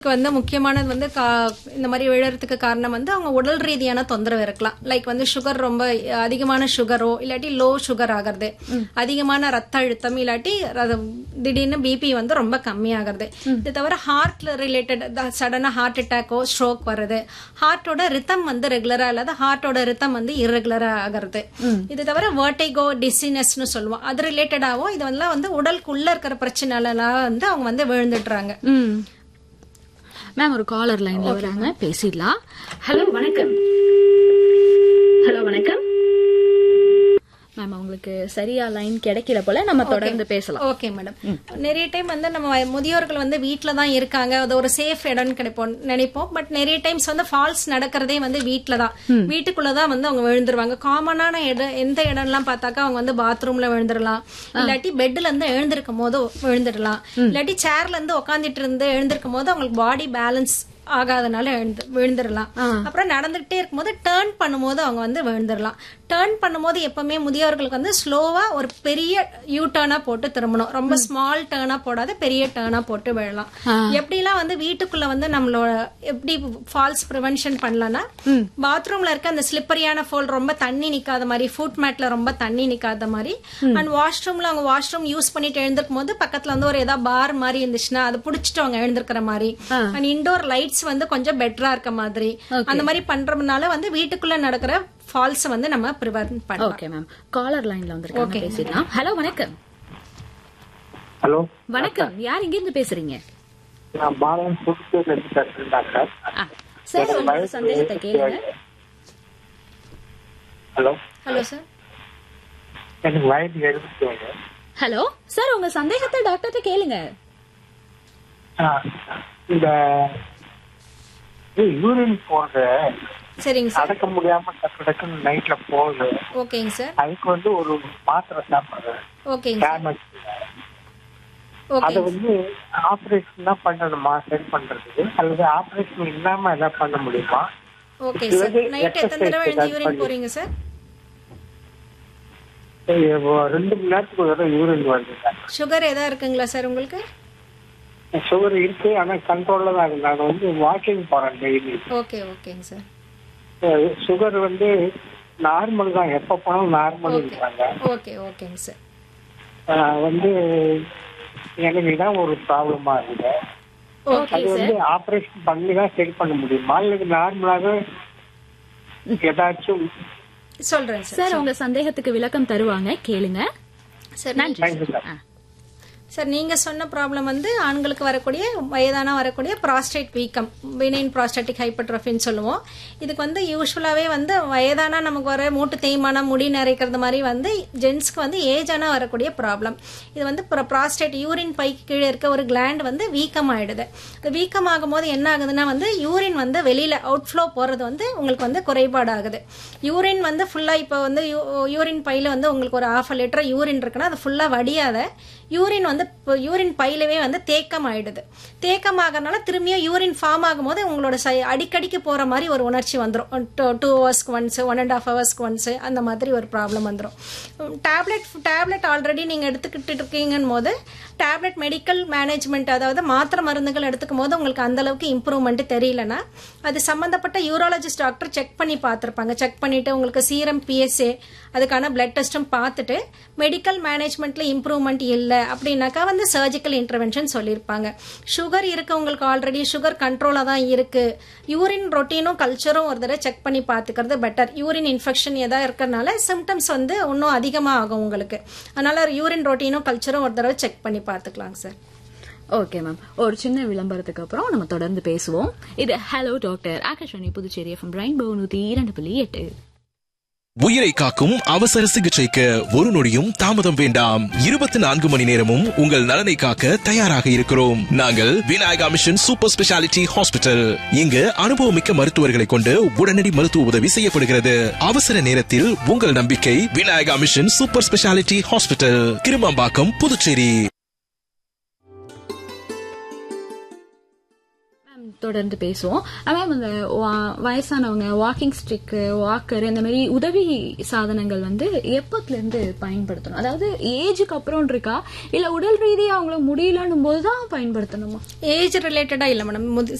வந்து முக்கியமானது வந்து இந்த மாதிரி விழறதுக்கு காரணம் வந்து அவங்க உடல் ரீதியான தொந்தரவு இருக்கலாம். லைக் வந்து சுகர் ரொம்ப அதிகமான சுகரோ இல்லாட்டி லோ சுகர் ஆகிறது, அதிகமான ரத்த அழுத்தம் இல்லாட்டி திடீர்னு பிபி வந்து ரொம்ப கம்மியாகிறது. இது தவிர ஹார்ட்ல ரிலேட்டட் சடனா ஹார்ட் அட்டாக்கோ ஸ்ட்ரோக் வருது, ஹார்ட்டோட ரித்தம் வந்து ரெகுலரா இல்லாத ஹார்ட்டோட ரித்தம் வந்து இர்ரெகுலரா ஆகிறது. இது தவிர வெர்டிகோ டிசினஸ்னு சொல்லுவோம், அது ரிலேட்டடாவும் இது வந்து உடலுக்குள்ள இருக்கிற பிரச்சனைலாம் வந்து அவங்க வந்து விழுந்துடுறாங்க. மேம் ஒரு காலர் லைன்ல வராங்க, பேசிடலாம். ஹலோ வணக்கம். ஹலோ வணக்கம் மேம், உங்களுக்கு சரியா லைன் கிடைக்கல போல, நம்ம தொடர்ந்து பேசலாம். Okay madam. நிறைய டைம் வந்து நம்ம முதியோர்கள் வந்து வீட்டுல தான் இருக்காங்க, அது ஒரு சேஃப் இடம்னு நினைப்போம். பட் நிறைய டைம்ஸ் வந்து ஃபால்ஸ் நடக்கிறதே வந்து வீட்டுல தான், வீட்டுக்குள்ளதான் வந்து அவங்க விழுந்துருவாங்க. காமனான இடம் எந்த இடம்லாம் பார்த்தாக்கா அவங்க வந்து பாத்ரூம்ல விழுந்துடலாம், இல்லாட்டி பெட்ல இருந்து எழுந்திருக்கும் போது விழுந்துடலாம், இல்லாட்டி சேர்ல இருந்து உட்காந்துட்டு இருந்து எழுந்திருக்கும் போது அவங்களுக்கு பாடி பேலன்ஸ் ஆகாதனால விழுந்துடலாம். அப்புறம் நடந்துகிட்டே இருக்கும்போது டேர்ன் பண்ணும்போது அவங்க வந்து விழுந்துடலாம். டேர்ன் பண்ணும்போது எப்பவுமே முதியோர்களுக்கு வந்து ஸ்லோவா ஒரு பெரிய யூ டர்னா போட்டு திரும்பணும். ரொம்ப ஸ்மால் டர்னா போடாத பெரிய டர்னா போட்டு விழலாம். எப்படிலாம் வந்து வீட்டுக்குள்ள வந்து நம்மளோட எப்படி ஃபால்ஸ் ப்ரிவென்ஷன் பண்ணலாம்னா, பாத்ரூம்ல இருக்க அந்த ஸ்லிப்பரியான ஃபோல் ரொம்ப தண்ணி நிக்காத மாதிரி, ஃபுட் மேட்ல ரொம்ப தண்ணி நிக்காத மாதிரி, அண்ட் வாஷ்ரூம்ல அவங்க வாஷ்ரூம் யூஸ் பண்ணிட்டு எழுந்திருக்கும் போது பக்கத்துல வந்து ஒரு ஏதாவது பார் மாதிரி இருந்துச்சுன்னா அதை புடிச்சிட்டு அவங்க எழுந்திருக்கிற மாதிரி, அண்ட் இண்டோர் லைட்ஸ் வந்து கொஞ்சம் பெட்டரா இருக்க மாதிரி, அந்த மாதிரி பண்றதுனால வந்து வீட்டுக்குள்ள நடக்கிற ஃபால்ஸ் வந்து நம்ம பிரிவென்ட் பண்ணலாம். ஓகே மேம், காலர் லைன்ல வந்திருக்காங்க, பேசிடலாம். ஹலோ வணக்கம். ஹலோ வணக்கம், யார் இங்க இருந்து பேசுறீங்க? நான் பாலன் புதுச்சேரியில இருந்து பேசுறேன் டாக்டர். சார் உங்க சந்தேகத்தை கேளுங்க. ஹலோ ஹலோ சார், எனக்கு வயது 71. ஹலோ சார், உங்க சந்தேகத்தை டாக்டர்கிட்ட கேளுங்க. இந்த யூரின் போறது சரிங்க சார், அடக்க முடியாம டக்கு நைட்ல போகுது. ஓகேங்க சார், அதுக்கு வந்து ஒரு மாத்திரை சாப்பிடுறேன். ஓகேங்க சார், அது வந்து ஆபரேஷன் தான் பண்ணணுமா சரி பண்றதுக்கு, அல்லது ஆபரேஷன் இல்லாம எதாவது பண்ண முடியுமா? Okay sir. நைட் எத்தனை தடவை எழுந்து யூரின் போறீங்க சார்? 2 மணி நேரத்துக்கு ஒரு தடவை யூரின் வருது. சுகர் ஏதா இருக்குங்களா சார் உங்களுக்கு? சுகர் இருக்கு, ஆனா கண்ட்ரோல்ல தான் இருக்கு. நான் வந்து வாக்கிங் போறேன் டெய்லி. ஓகே ஓகேங்க சார். சுகர் வந்து நார்மல் தான், எப்ப போனாலும் நார்மல் இருக்காங்க. ஓகே ஓகேங்க சார். வந்து எனக்கு இதான் ஒரு ப்ராப்ளமா இருக்கு. அது வந்து ஆபரேஷன் பண்ணி தான் சரி பண்ண முடியுமா, இல்ல நார்மலாக ஏதாச்சும்? சொல்றேன் சார், உங்க சந்தேகத்துக்கு விளக்கம் தருவாங்க, கேளுங்க சார். நன்றி சார், நீங்க சொன்ன ப்ராப்ளம் வந்து ஆண்களுக்கு வரக்கூடிய வயதான வரக்கூடிய ப்ராஸ்டேட் வீக்கம், பெனின் ப்ராஸ்டாட்டிக் ஹைப்பர்ட்ரோஃபின்னு சொல்லுவோம். இதுக்கு வந்து யூஸ்வலாவே வந்து வயதானா நமக்கு வர மூட்டு தேய்மானம், முடி நரைக்கிறது மாதிரி வந்து ஜென்ஸ்க்கு வந்து ஏஜானா வரக்கூடிய ப்ராப்ளம். இது வந்து ப்ராஸ்டேட் யூரின் பைக்கு கீழே இருக்க ஒரு கிளாண்ட் வந்து வீக்கம் ஆயிடுது. இந்த வீக்கம் ஆகும் போது என்ன ஆகுதுன்னா வந்து யூரின் வந்து வெளியில அவுட்ஃப்ளோ போறது வந்து உங்களுக்கு வந்து குறைபாடு ஆகுது. யூரின் வந்து ஃபுல்லா இப்போ வந்து யூரின் பையில வந்து உங்களுக்கு ஒரு 1/2 லிட்டர் யூரின் இருக்குன்னா அது ஃபுல்லா வடியாத யூரின் வந்து யூரின் பையிலவே வந்து தேக்கம் ஆயிடுது. தேக்கம் ஆகிறதுனால திரும்பியும் யூரின் ஃபார்ம் ஆகும் போது உங்களோட அடிக்கடிக்கு போற மாதிரி ஒரு உணர்ச்சி வந்துடும். 2 ஹவர்ஸ்க்கு ஒன்ஸ், 1.5 ஹவர்ஸ்க்கு ஒன்ஸ், அந்த மாதிரி ஒரு ப்ராப்ளம் வந்துடும். டேப்லெட் ஆல்ரெடி நீங்க எடுத்துக்கிட்டு இருக்கீங்கன்னு போது டேப்லெட் மெடிக்கல் மேனேஜ்மெண்ட், அதாவது மாத்திரை மருந்துகள் எடுத்துக்கும் போது உங்களுக்கு அந்த அளவுக்கு இம்ப்ரூவ்மெண்ட் தெரியலன்னா அது சம்பந்தப்பட்ட யூரோலஜிஸ்ட் டாக்டர் செக் பண்ணி பார்த்திருப்பாங்க. செக் பண்ணிட்டு உங்களுக்கு சீரம், PSA அதுக்கான பிளட் டெஸ்டும் பார்த்துட்டு மெடிக்கல் மேனேஜ்மெண்ட்ல இம்ப்ரூவ்மெண்ட் இல்லை அப்படின்னாக்கா வந்து சர்ஜிக்கல் இன்டர்வென்ஷன் சொல்லியிருப்பாங்க. சுகர் இருக்கு, உங்களுக்கு ஆல்ரெடி சுகர் கண்ட்ரோலா தான் இருக்கு, யூரின் ரொட்டீனும் கல்ச்சரும் ஒரு தடவை செக் பண்ணி பார்த்துக்கிறது பெட்டர். யூரின் இன்ஃபெக்ஷன் ஏதாவது இருக்கிறதுனால சிம்டம்ஸ் வந்து இன்னும் அதிகமாக ஆகும் உங்களுக்கு. அதனால யூரின் ரொட்டீனும் கல்ச்சரும் ஒரு தடவை செக் பண்ணி பார்த்துக்கலாங்க சார். ஓகே மேம், ஒரு சின்ன விளம்பரத்துக்கு அப்புறம் நம்ம தொடர்ந்து பேசுவோம். இது hello doctor, Akashvani Puducherry FM rainbow 102.8. உயிரை காக்கும் அவசர சிகிச்சைக்கு ஒரு நொடியும் தாமதம் வேண்டாம். 24 மணி நேரமும் உங்கள் நலனை காக்க தயாராக இருக்கிறோம். நாங்கள் Vinayaka mission super speciality hospital. இங்கு அனுபவமிக்க மருத்துவர்களை கொண்டு உடனடி மருத்துவ உதவி செய்யப்படுகிறது. அவசர நேரத்தில் உங்கள் நம்பிக்கை Vinayaka mission super speciality hospital, Kirumampakkam, Puducherry. தொடர்ந்து பேசுவோம். மேம், இந்த வயசானவங்க வாக்கிங் ஸ்டிக், வாக்கர், இந்த மாதிரி உதவி சாதனங்கள் வந்து எப்பத்துல இருந்து பயன்படுத்தணும்? அதாவது ஏஜுக்கு அப்புறம் இருக்கா, இல்ல உடல் ரீதியா அவங்கள முடியலன்னும் போதுதான் பயன்படுத்தணுமா? ஏஜ் ரிலேட்டடா இல்ல மேடம்.